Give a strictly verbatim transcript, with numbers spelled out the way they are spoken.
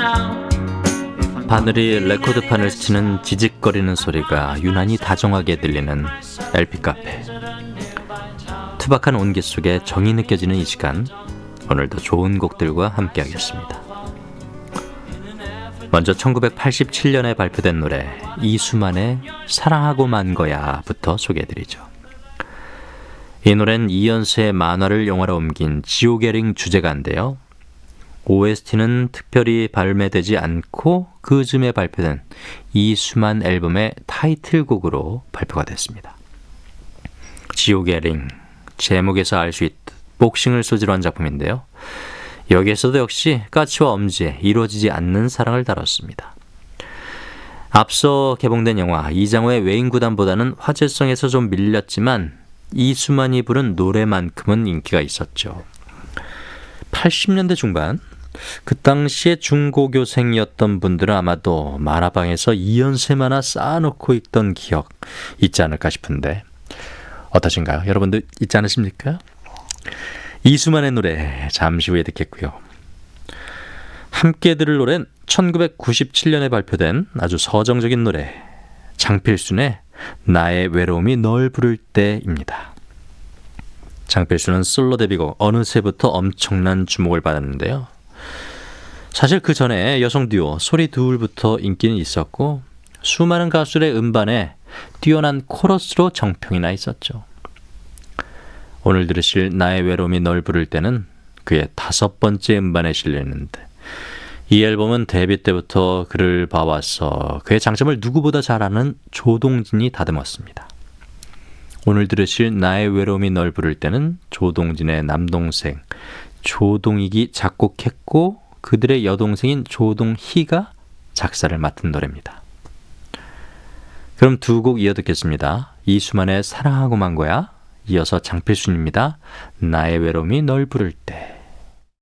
바늘이 레코드판을 스치는 지직거리는 소리가 유난히 다정하게 들리는 엘피 카페. 투박한 온기 속에 정이 느껴지는 이 시간, 오늘도 좋은 곡들과 함께하겠습니다. 먼저 천구백팔십칠 년에 발표된 노래 이수만의 사랑하고 만 거야부터 소개해드리죠. 이 노래는 이연세의 만화를 영화로 옮긴 지옥의 링 주제가인데요. 오에스티는 특별히 발매되지 않고 그 즈음에 발표된 이수만 앨범의 타이틀곡으로 발표가 됐습니다. 지옥의 링, 제목에서 알 수 있듯 복싱을 소재로 한 작품인데요. 여기에서도 역시 까치와 엄지의 이루어지지 않는 사랑을 다뤘습니다. 앞서 개봉된 영화 이장호의 외인구단보다는 화제성에서 좀 밀렸지만 이수만이 부른 노래만큼은 인기가 있었죠. 팔십 년대 중반, 그 당시에 중고교생이었던 분들은 아마도 만화방에서 이연세 만화 쌓아놓고 있던 기억 있지 않을까 싶은데 어떠신가요? 여러분들 있지 않으십니까? 이수만의 노래 잠시 후에 듣겠고요. 함께 들을 노래는 천구백구십칠 년에 발표된 아주 서정적인 노래 장필순의 나의 외로움이 널 부를 때입니다. 장필순은 솔로 데뷔곡 어느새부터 엄청난 주목을 받았는데요. 사실 그 전에 여성 듀오 소리 둘부터 인기는 있었고 수많은 가수들의 음반에 뛰어난 코러스로 정평이 나 있었죠. 오늘 들으실 나의 외로움이 널 부를 때는 그의 다섯 번째 음반에 실려있는데 이 앨범은 데뷔 때부터 그를 봐와서 그의 장점을 누구보다 잘 아는 조동진이 다듬었습니다. 오늘 들으실 나의 외로움이 널 부를 때는 조동진의 남동생 조동익이 작곡했고 그들의 여동생인 조동희가 작사를 맡은 노래입니다. 그럼 두 곡 이어 듣겠습니다. 이수만의 사랑하고 만 거야, 이어서 장필순입니다. 나의 외로움이 널 부를 때.